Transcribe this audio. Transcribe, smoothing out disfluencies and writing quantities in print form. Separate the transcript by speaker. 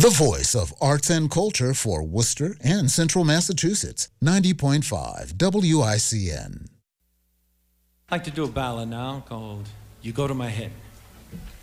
Speaker 1: The voice of arts and culture for Worcester and Central Massachusetts. 90.5 WICN.
Speaker 2: I'd like to do a ballad now called You Go to My Head.